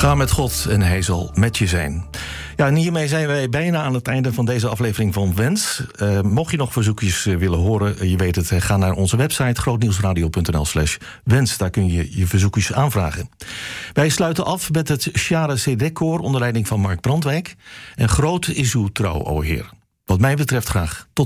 Ga met God en hij zal met je zijn. Ja, en hiermee zijn wij bijna aan het einde van deze aflevering van Wens. Mocht je nog verzoekjes willen horen, je weet het, ga naar onze website grootnieuwsradio.nl/wens. Daar kun je je verzoekjes aanvragen. Wij sluiten af met het Shara CD-koor onder leiding van Mark Brandwijk. En groot is uw trouw, o Heer. Wat mij betreft graag tot